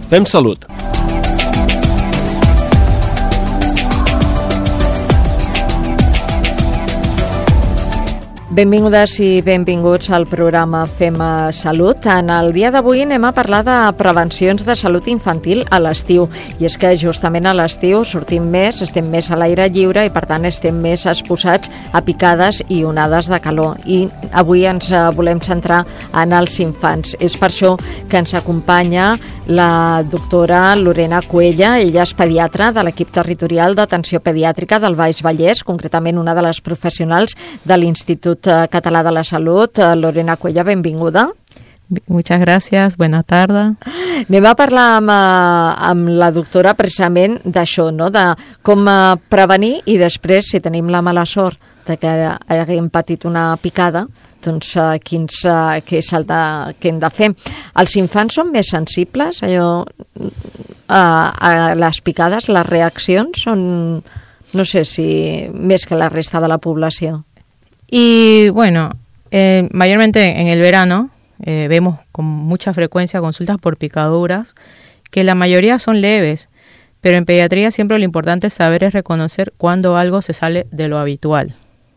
Fem salut. Benvingudes i benvinguts al programa Fem Salut. En el dia d'avui anem a parlar de prevencions de salut infantil a l'estiu. I és que justament a l'estiu sortim més, estem més a l'aire lliure i per tant estem més exposats a picades i onades de calor. I avui ens volem centrar en els infants. És per això que ens acompanya la doctora Lorena Cuella. Ella és pediatra de l'equip territorial d'atenció pediàtrica del Baix Vallès, concretament una de les professionals de l'Institut Català de la Salut. Lorena Cuella, benvinguda. Muchas gracias, buenas tardes. Anem a parlar amb la doctora precisament d'això, no? De com prevenir i després, si tenim la mala sort de que haguem patit una picada, doncs què és el que hem de fer. Els infants són més sensibles a les picades, les reaccions són, no sé si més que la resta de la població. Y bueno, mayormente en el verano vemos con mucha frecuencia consultas por picaduras, que la mayoría son leves, pero en pediatría siempre lo importante saber es reconocer cuando algo se sale de lo habitual.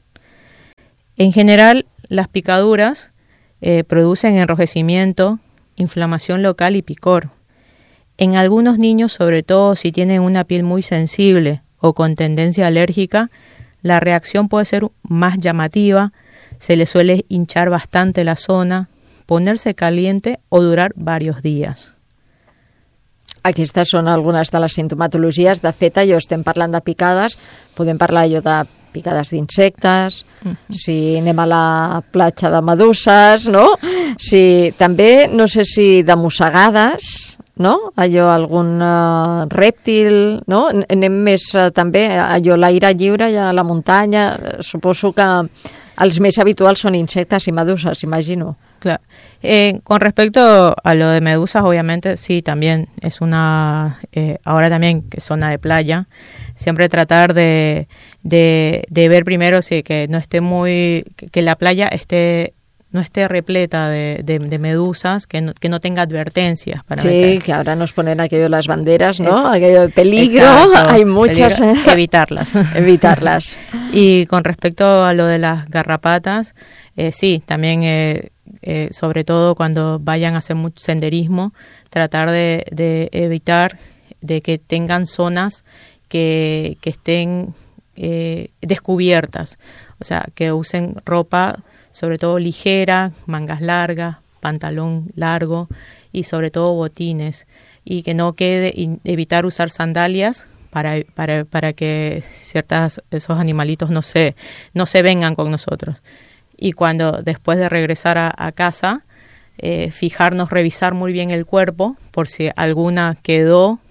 En general, las picaduras producen enrojecimiento, inflamación local y picor. En algunos niños, sobre todo si tienen una piel muy sensible o con tendencia alérgica, la reacción puede ser más llamativa, se le suele hinchar bastante la zona, ponerse caliente o durar varios días. Aquestes són algunes de les sintomatologies. De fet, estem parlant de picades, podem parlar de picades d'insectes, si anem a la platja de meduses, no? Si, també, no sé si de mossegades, no? Algun rèptil, no? Anem més també a l'aire lliure i a la muntanya. Suposo que els més habituals són insectes y medusas, imagino. Claro. Con respecto a lo de medusas, obviamente sí, también es ahora también que es zona de playa, siempre tratar de ver primero que no esté que la playa no esté repleta de medusas, que no tenga advertencias para meter. Que ahora nos ponen aquello de las banderas, ¿no? Aquello de peligro, exacto, hay muchas. Peligro, evitarlas. Evitarlas. Y con respecto a lo de las garrapatas, sí, también sobre todo cuando vayan a hacer mucho senderismo, tratar de evitar de que tengan zonas que estén descubiertas, o sea, que usen ropa sobre todo ligera, mangas largas, pantalón largo y sobre todo botines, y que no evitar usar sandalias para que esos animalitos no se vengan con nosotros. Y cuando después de regresar a casa, fijarnos, revisar muy bien el cuerpo por si alguna quedó,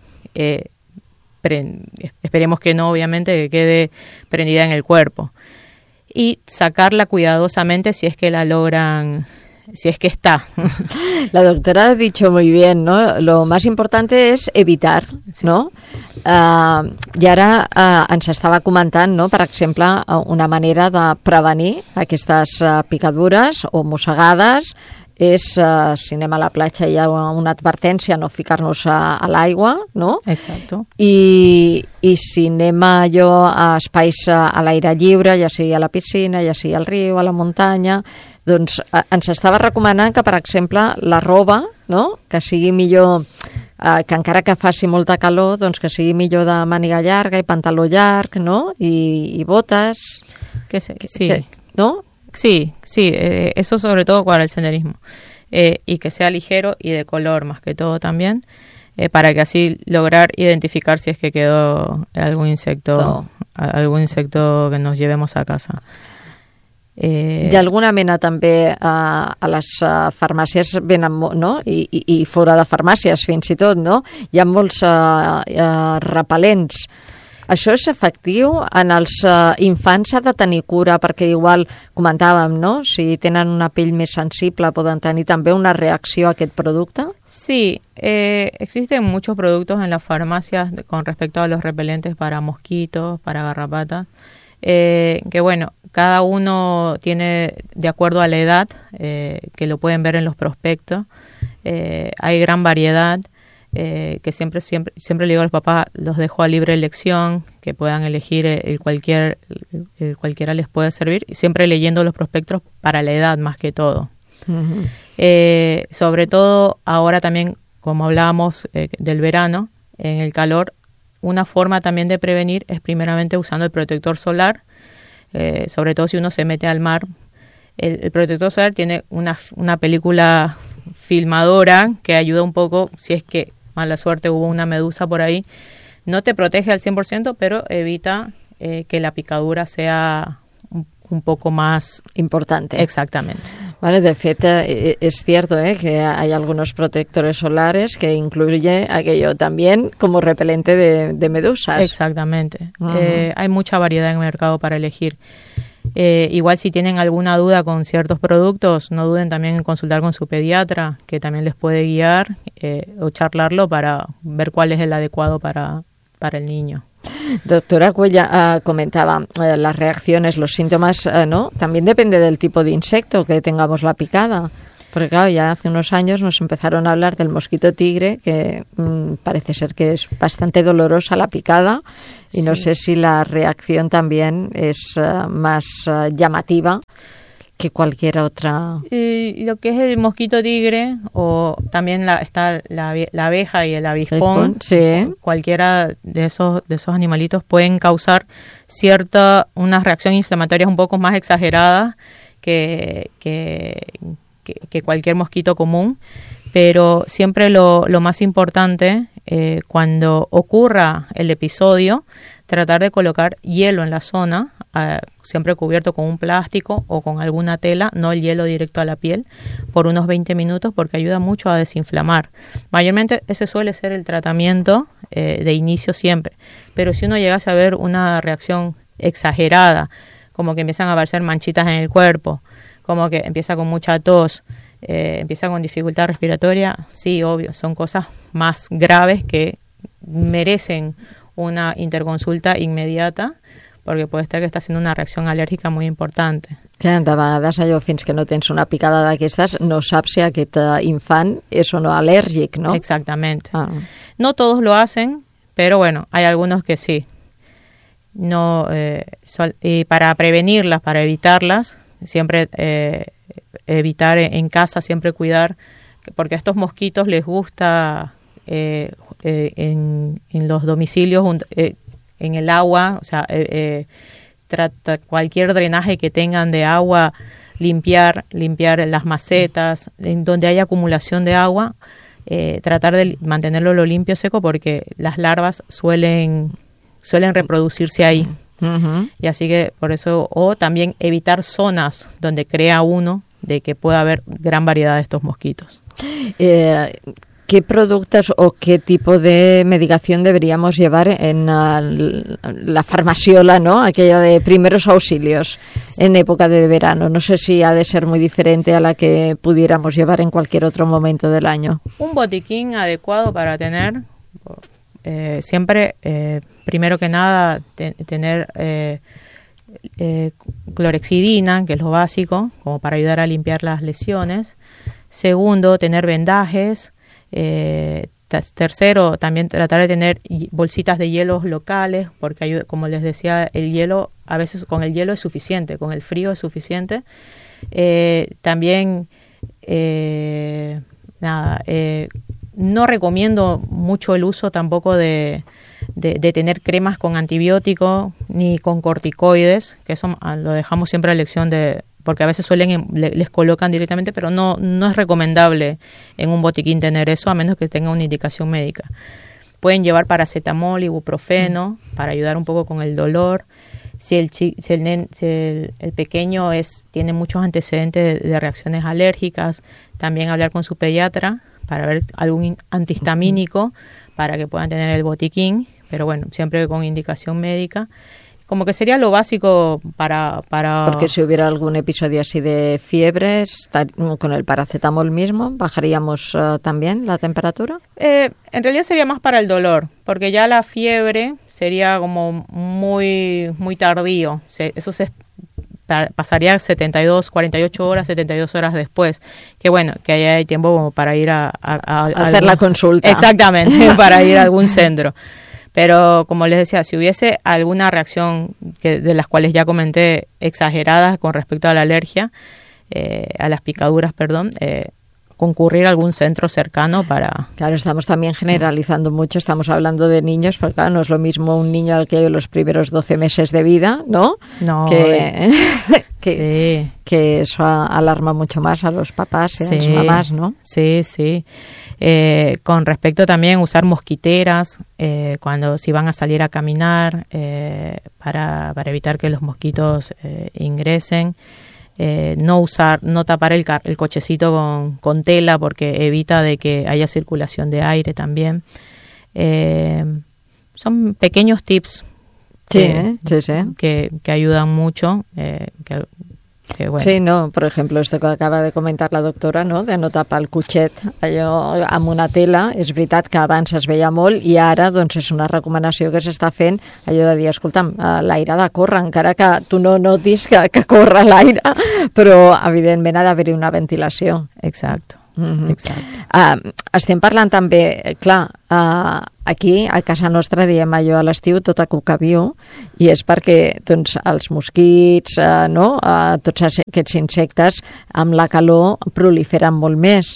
esperemos que no, obviamente, que quede prendida en el cuerpo. Y sacarla cuidadosamente si es que la logran, si es que está. La doctora ha dicho muy bien, ¿no? Lo más importante es evitar, sí. ¿No? I ara ens estava comentant, no? Per exemple, una manera de prevenir aquestes picadures o mossegades és, si anem a la platja hi ha una advertència, no ficar-nos a l'aigua, no? Exacto. I si anem a espais a l'aire lliure, ja sigui a la piscina, ja sigui al riu, a la muntanya, doncs ens estava recomanant que, per exemple, la roba, no? Que sigui millor, que encara que faci molta calor, doncs que sigui millor de màniga llarga i pantaló llarg, no? I botes. Sí. ¿No? Sí, eso sobre todo para el senderismo, y que sea ligero y de color más que todo también, para que así lograr identificar si es que quedó algún insecto que nos llevemos a casa. Hi ha alguna mena també a les farmàcies venen, no? I fora de farmàcies fins i tot, no? Hi ha molts repel·lents. Això és efectiu? En els infants s'ha de tenir cura perquè igual comentàvem, no? Si tenen una pell més sensible poden tenir també una reacció a aquest producte? Sí, existen muchos productos en las farmacias con respecto a los repelentes para mosquitos, para garrapatas, que bueno, cada uno tiene de acuerdo a la edad, que lo pueden ver en los prospectos, hay gran variedad. que siempre le digo a los papás, los dejo a libre elección, que puedan elegir el cualquiera les puede servir, y siempre leyendo los prospectos para la edad más que todo. Uh-huh. Sobre todo ahora también, como hablábamos del verano, en el calor, una forma también de prevenir es primeramente usando el protector solar, sobre todo si uno se mete al mar. El protector solar tiene una película filmadora que ayuda un poco, si es que mala suerte hubo una medusa por ahí, no te protege al 100%, pero evita que la picadura sea un poco más importante. Exactamente. Vale, de fet, es cierto que hay algunos protectores solares que incluye aquello también como repelente de medusas. Exactamente. Uh-huh. Hay mucha variedad en el mercado para elegir. Igual si tienen alguna duda con ciertos productos, no duden también en consultar con su pediatra, que también les puede guiar o charlarlo para ver cuál es el adecuado para el niño. Doctora Cuella, comentaba las reacciones, los síntomas, ¿no? También depende del tipo de insecto que tengamos la picada. Porque claro, ya hace unos años nos empezaron a hablar del mosquito tigre, que parece ser que es bastante dolorosa la picada, y sí. No sé si la reacción también es más llamativa que cualquier otra. Lo que es el mosquito tigre, o también está la abeja y el avispón, sí. Cualquiera de esos animalitos pueden causar unas reacciones inflamatorias un poco más exageradas que cualquier mosquito común, pero siempre lo más importante, cuando ocurra el episodio, tratar de colocar hielo en la zona, siempre cubierto con un plástico o con alguna tela, no el hielo directo a la piel, por unos 20 minutos, porque ayuda mucho a desinflamar. Mayormente ese suele ser el tratamiento de inicio siempre, pero si uno llegase a ver una reacción exagerada, como que empiezan a aparecer manchitas en el cuerpo, como que empieza con mucha tos, empieza con dificultad respiratoria, sí, obvio, son cosas más graves que merecen una interconsulta inmediata, perquè puede estar que està sent una reacció al·lèrgica molt important. Clar, de vegades allò, fins que no tens una picada d'aquestes, no saps si aquest infant és o no al·lèrgic, ¿no? Exactamente. No todos lo hacen, pero bueno, hay algunos que sí. No, y para prevenirlas, para evitarlas, siempre evitar en casa, siempre cuidar, porque a estos mosquitos les gusta en los domicilios, en el agua, o sea, trata cualquier drenaje que tengan de agua, limpiar las macetas, en donde hay acumulación de agua, tratar de mantenerlo lo limpio, seco, porque las larvas suelen reproducirse ahí. Uh-huh. Y así que por eso, o también evitar zonas donde crea uno de que pueda haber gran variedad de estos mosquitos. ¿Qué productos o qué tipo de medicación deberíamos llevar en la farmaciola, ¿no? Aquella de primeros auxilios, sí, en época de verano? No sé si ha de ser muy diferente a la que pudiéramos llevar en cualquier otro momento del año. Un botiquín adecuado para tener, siempre, primero que nada, tener clorexidina, que es lo básico, como para ayudar a limpiar las lesiones. Segundo, tener vendajes. Tercero, también tratar de tener bolsitas de hielos locales, porque ayuda, como les decía, el hielo, a veces con el hielo es suficiente, con el frío es suficiente. También, no recomiendo mucho el uso tampoco de tener cremas con antibióticos ni con corticoides, que eso lo dejamos siempre a elección porque a veces les colocan directamente, pero no es recomendable en un botiquín tener eso, a menos que tenga una indicación médica. Pueden llevar paracetamol, ibuprofeno, para ayudar un poco con el dolor. Si el pequeño tiene muchos antecedentes de reacciones alérgicas, también hablar con su pediatra para ver algún antihistamínico para que puedan tener el botiquín, pero bueno, siempre con indicación médica. Como que sería lo básico para... Porque si hubiera algún episodio así de fiebre, con el paracetamol mismo, ¿bajaríamos también la temperatura? En realidad sería más para el dolor, porque ya la fiebre sería como muy, muy tardío. Eso pasaría 48 horas, 72 horas después. Que bueno, que ahí hay tiempo como para ir a hacer la consulta. Exactamente, para ir a algún centro. Pero como les decía, si hubiese alguna reacción de las cuales ya comenté exageradas con respecto a la alergia, a las picaduras, concurrir a algún centro cercano para... Claro, estamos también generalizando mucho, estamos hablando de niños, porque claro, no es lo mismo un niño al que hay los primeros 12 meses de vida, ¿no? No. Que eso alarma mucho más a los papás y a las mamás, ¿no? Sí, sí. Con respecto también a usar mosquiteras si van a salir a caminar para evitar que los mosquitos ingresen. No tapar el cochecito con tela porque evita de que haya circulación de aire también. Son pequeños tips que ayudan mucho. Bueno. Sí, no, por ejemplo, esto que acaba de comentar la doctora, no?, de no tapar el cotxet allò amb una tela, és veritat que abans es veia molt i ara doncs és una recomanació que s'està fent, allò de dir, escolta'm, l'aire ha de córrer, encara que tu no notis que corre l'aire, però evidentment ha d'haver-hi una ventilació. Exacte. Exacte. Estem parlant també, clar, aquí a casa nostra diem allò a l'estiu tot a cucaviu, i és perquè doncs, els mosquits, tots aquests insectes amb la calor proliferen molt més.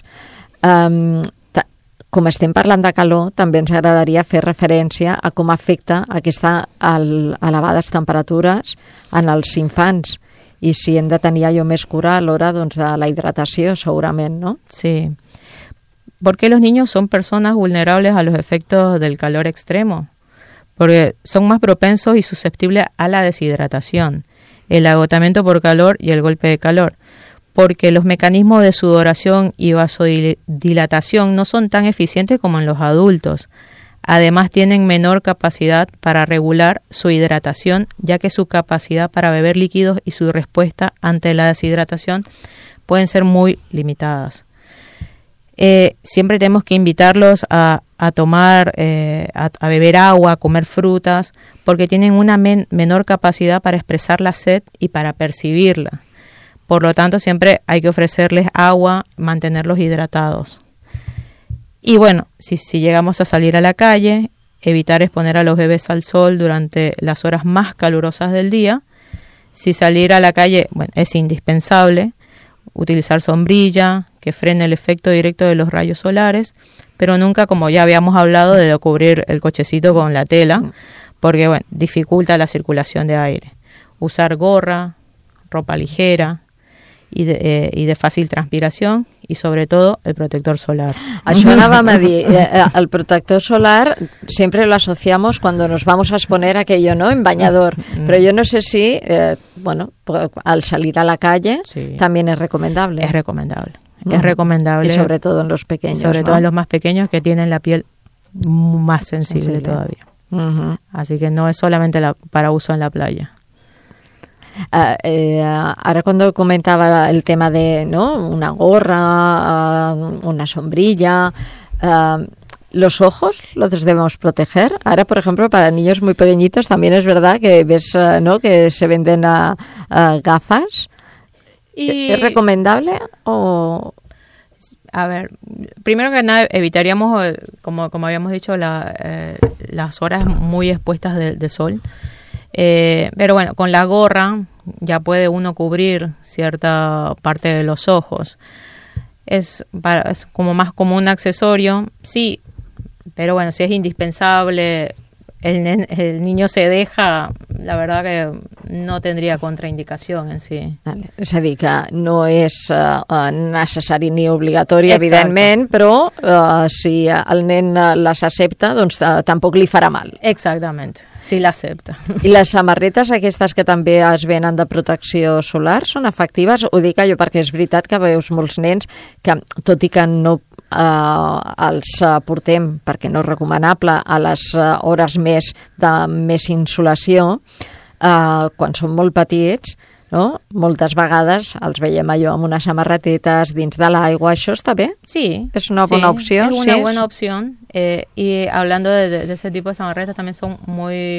Com estem parlant de calor, també ens agradaria fer referència a com afecta aquestes elevades temperatures en els infants. I si hem de tenir allò més cura a l'hora doncs, de la hidratació, segurament, ¿no? Sí. Porque los niños son personas vulnerables a los efectos del calor extremo, porque son más propensos y susceptibles a la deshidratación, el agotamiento por calor y el golpe de calor, porque los mecanismos de sudoración y vasodilatación no son tan eficientes como en los adultos. Además, tienen menor capacidad para regular su hidratación, ya que su capacidad para beber líquidos y su respuesta ante la deshidratación pueden ser muy limitadas. Siempre tenemos que invitarlos a tomar, a beber agua, a comer frutas, porque tienen una menor capacidad para expresar la sed y para percibirla. Por lo tanto, siempre hay que ofrecerles agua, mantenerlos hidratados. Y bueno, si llegamos a salir a la calle, evitar exponer a los bebés al sol durante las horas más calurosas del día. Si salir a la calle, es indispensable, utilizar sombrilla, que frene el efecto directo de los rayos solares, pero nunca, como ya habíamos hablado, de cubrir el cochecito con la tela, porque dificulta la circulación de aire. Usar gorra, ropa ligera y de fácil transpiración, y sobre todo el protector solar. Això anàvem a dir, el protector solar siempre lo asociamos cuando nos vamos a exponer aquello, ¿no?, en bañador, pero yo no sé si, al salir a la calle también es recomendable. Es recomendable. Es recomendable. Y sobre todo en los pequeños. Sobre todo en los más pequeños que tienen la piel más sensible todavía. Así que no es solamente para uso en la playa. Ahora cuando comentaba el tema de una gorra, una sombrilla, los ojos los debemos proteger. Ahora, por ejemplo, para niños muy pequeñitos también es verdad que ves que se venden gafas. ¿Es recomendable o...? A ver, primero que nada evitaríamos, como habíamos dicho, las horas muy expuestas de sol. Pero con la gorra ya puede uno cubrir cierta parte de los ojos. Es como más como un accesorio, sí, pero si es indispensable, el niño se deja, la verdad que no tendría contraindicación en sí. Vale. És a dir, que no és necessari ni obligatori, evidentment, però si el nen les accepta, doncs tampoc li farà mal. Exactament, si l'accepta. I les samarretes aquestes que també es venen de protecció solar són efectives? Ho dic jo perquè és veritat que veus molts nens que, tot i que no els portem, perquè no és recomanable, a les hores de més insolació, quan són molt petits, moltes vegades els veiem allò amb unes samarretetes dins de l'aigua. ¿Això està bé? Sí. ¿Es una buena opción? Es una buena opción. Y hablando de ese tipo de samarretas, también son muy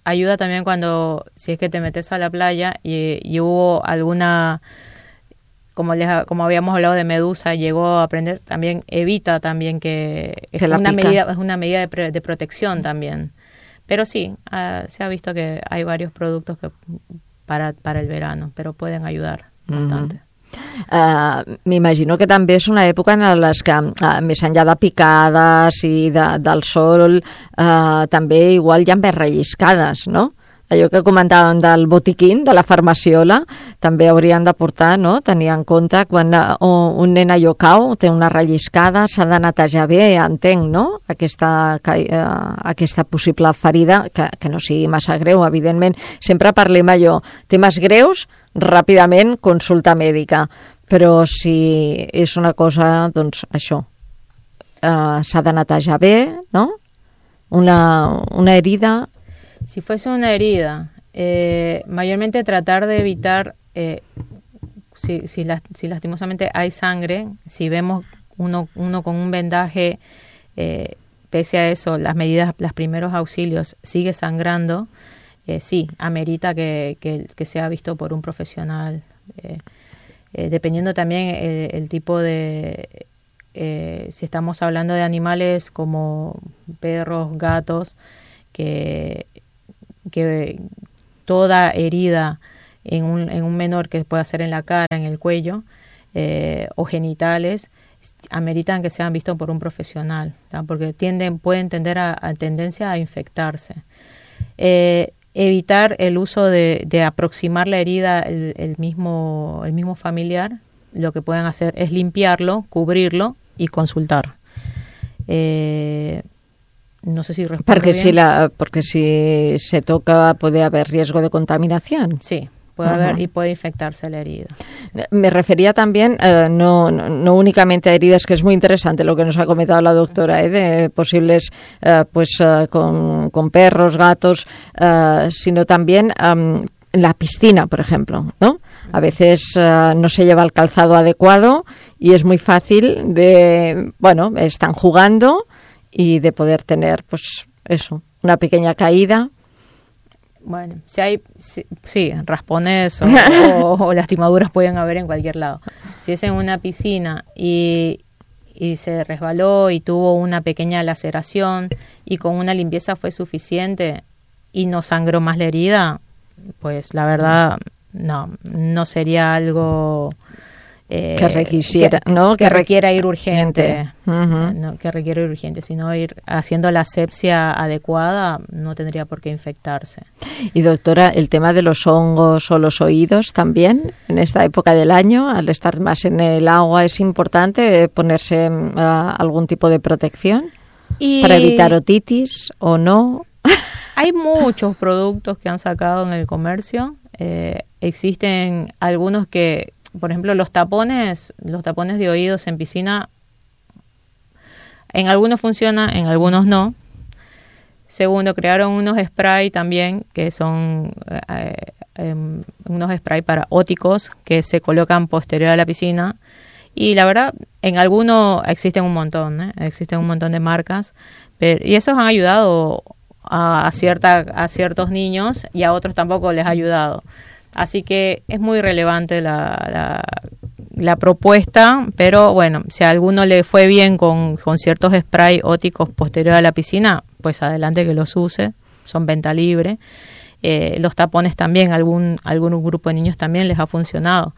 ayuda también cuando, si es que te metes a la playa y hubo alguna, como habíamos hablado de medusa, llegó a prender, también evita también que es una medida de protección también. Pero sí, se ha visto que hay varios productos que para el verano, pero pueden ayudar bastante. M'imagino que també és una època en les que, més enllà de picades i del sol, també igual hi ha més relliscades, no? Allò que comentàvem del botiquín, de la farmaciola, també haurien de portar, no? Tenir en compte quan un nen allò cau, té una relliscada, s'ha de netejar bé, entenc, no? Aquesta possible ferida, que no sigui massa greu, evidentment. Sempre parlem allò, temes greus, ràpidament consulta mèdica, però si és una cosa, doncs això, s'ha de netejar bé, no? Una herida. Si fuese una herida, mayormente tratar de evitar, si lastimosamente hay sangre, si vemos uno con un vendaje, pese a eso, los primeros auxilios sigue sangrando, sí, amerita que sea visto por un profesional. Dependiendo también el tipo de... si estamos hablando de animales como perros, gatos, que toda herida en un menor que pueda ser en la cara, en el cuello o genitales, ameritan que sean vistos por un profesional, ¿tá? Porque pueden tender a tendencia a infectarse. Evitar el uso de aproximar la herida el mismo familiar. Lo que pueden hacer es limpiarlo, cubrirlo y consultar. No sé si respondo bien. Porque si se toca puede haber riesgo de contaminación. Sí, puede haber y puede infectarse la herida. Me refería también, no únicamente a heridas, que es muy interesante lo que nos ha comentado la doctora, de posibles, con perros, gatos, sino también en la piscina, por ejemplo, ¿no? A veces no se lleva el calzado adecuado y es muy fácil están jugando y de poder tener, pues eso, una pequeña caída. Bueno, sí, raspones o lastimaduras pueden haber en cualquier lado. Si es en una piscina y se resbaló y tuvo una pequeña laceración y con una limpieza fue suficiente y no sangró más la herida, pues la verdad no sería algo... que requisiera, ¿no? Que requiera ir urgente, no que requiera ir urgente, sino ir haciendo la asepsia adecuada, no tendría por qué infectarse. Y doctora, el tema de los hongos o los oídos también, en esta época del año, al estar más en el agua, ¿es importante ponerse algún tipo de protección para evitar otitis o no? Hay muchos productos que han sacado en el comercio, existen algunos que, por ejemplo, los tapones de oídos en piscina, en algunos funcionan, en algunos no. Segundo, crearon unos spray también, que son unos spray para óticos que se colocan posterior a la piscina. Y la verdad, en algunos existen un montón de marcas, y esos han ayudado a ciertos niños y a otros tampoco les ha ayudado. Así que es muy relevante la propuesta, pero bueno, si a alguno le fue bien con ciertos spray óticos posterior a la piscina, pues adelante que los use, son venta libre. Los tapones también, algún grupo de niños también les ha funcionado.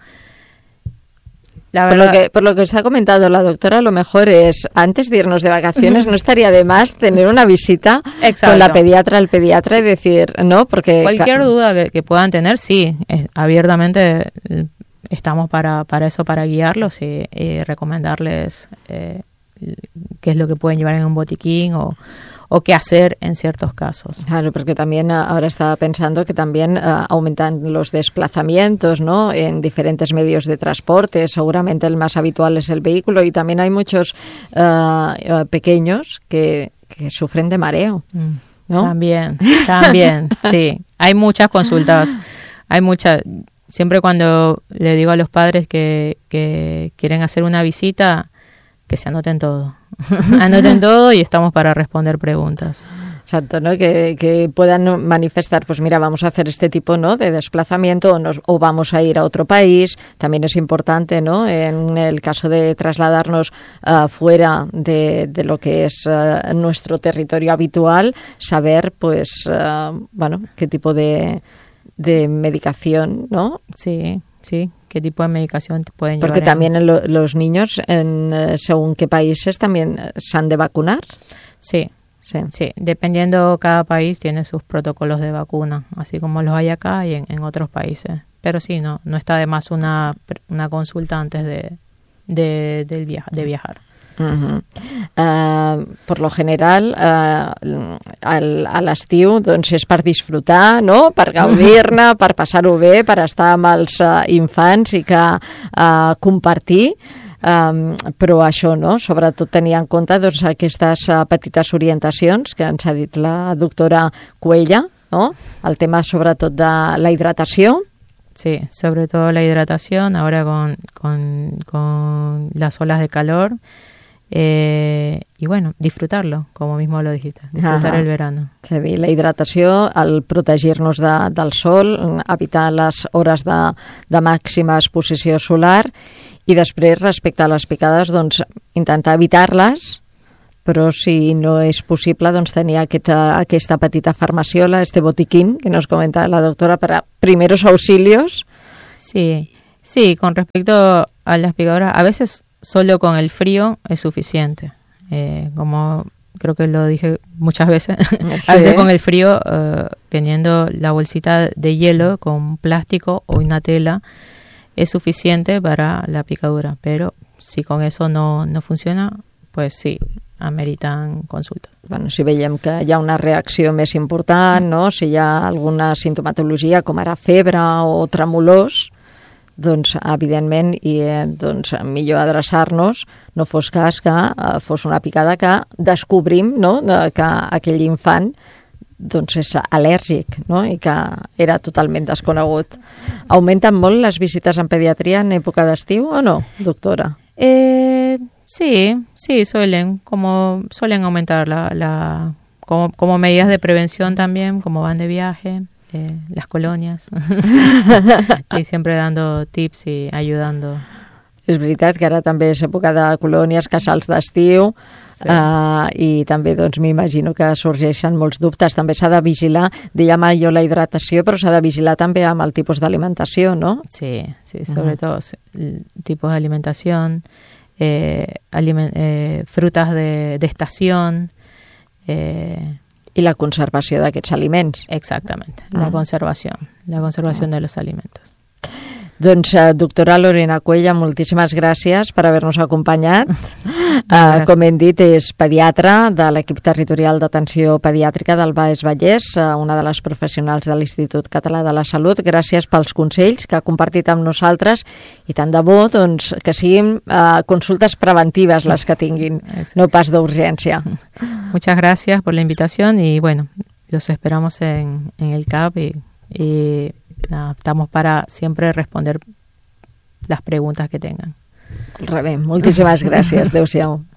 Por lo que está comentando la doctora, lo mejor es, antes de irnos de vacaciones, no estaría de más tener una visita con la pediatra, el pediatra, y decir, ¿no? Porque cualquier duda que puedan tener, sí, abiertamente estamos para eso, para guiarlos y recomendarles qué es lo que pueden llevar en un botiquín o qué hacer en ciertos casos. Claro, porque también ahora estaba pensando que también aumentan los desplazamientos, ¿no? En diferentes medios de transporte. Seguramente el más habitual es el vehículo y también hay muchos pequeños que sufren de mareo, ¿no? También, sí. Hay muchas consultas, siempre cuando le digo a los padres que quieren hacer una visita, que se anoten todo. Anoten todo y estamos para responder preguntas. Exacto, ¿no? Que puedan manifestar, pues mira, vamos a hacer este tipo, ¿no?, de desplazamiento o vamos a ir a otro país. También es importante, ¿no?, en el caso de trasladarnos fuera de lo que es nuestro territorio habitual, saber, pues, bueno, qué tipo de medicación, ¿no? Sí, qué tipo de medicación te pueden llevar. Porque también los niños, según qué países, también se han de vacunar. Sí, dependiendo, cada país tiene sus protocolos de vacuna, así como los hay acá y en otros países. Pero sí, no está de más una consulta antes de viajar. Uh-huh. Per lo general, a l'estiu doncs és per disfrutar, no?, per gaudir-ne, per passar-ho bé, per estar amb els infants i que compartir. Però això, no?, sobretot tenir en compte doncs, aquestes petites orientacions que ens ha dit la doctora Cuella, ¿no?, el tema sobretot de la hidratació. Sí, sobre todo la hidratación, ahora con las olas de calor, y bueno, disfrutarlo, como mismo lo dijiste, disfrutar el verano. És a dir, la hidratació, el protegir-nos del sol, evitar les hores de màxima exposició solar, i després, respecte a les picades, doncs, intentar evitar-les, però si no és possible, doncs, tenir aquesta petita farmaciola, este botiquín, que nos comenta la doctora, para primeros auxilios. Sí, con respecto a las picaduras, a veces solo con el frío es suficiente. Como creo que lo dije muchas veces, sí. A veces con el frío, teniendo la bolsita de hielo con plástico o una tela, es suficiente para la picadura, pero si con eso no funciona, pues sí, ameritan consultes. Bueno, si veiem que hi ha una reacció més important, no?, si hi ha alguna sintomatologia com ara febre o tremolors, doncs evidentment doncs, millor adreçar-nos, no fos cas que fos una picada que descobrim, no?, que aquell infant doncs és al·lèrgic, no?, i que era totalment desconegut. Augmenten molt les visites en pediatria en època d'estiu o no, doctora? Sí, suelen aumentar como medidas de prevención también, como van de viaje, las colonias, y siempre dando tips y ayudando. És veritat que ara també és època de colònies, casals d'estiu, sí. I també doncs, m'imagino que sorgeixen molts dubtes. També s'ha de vigilar, dèiem jo la hidratació, però s'ha de vigilar també amb el tipus d'alimentació, no? Sí, sobre todo tipos de alimentación, frutas de estación. I la conservació d'aquests aliments. Exactamente, la conservación de los alimentos. Doncs, doctora Lorena Cuella, moltíssimes gràcies per haver-nos acompanyat. Com hem dit, és pediatra de l'equip territorial d'atenció pediàtrica del Baix Vallès, una de les professionals de l'Institut Català de la Salut. Gràcies pels consells que ha compartit amb nosaltres i tant de bo doncs, que siguin consultes preventives les que tinguin, no pas d'urgència. Muchas gracias por la invitación y bueno, los esperamos en el CAP y estamos para siempre responder las preguntas que tengan. Rebé, moltíssimes gràcies. Adéu-siau.